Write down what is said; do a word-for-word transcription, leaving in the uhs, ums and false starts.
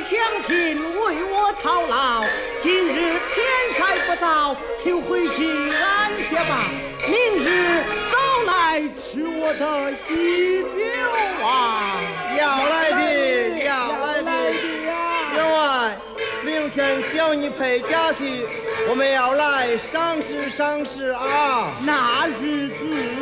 乡亲为我操劳，今日天晒不早，请回去安歇吧。明日早来吃我的喜酒啊！ 要来的，要来的。员外，明天小女陪家婿，我们要来赏识赏识啊！ 那日子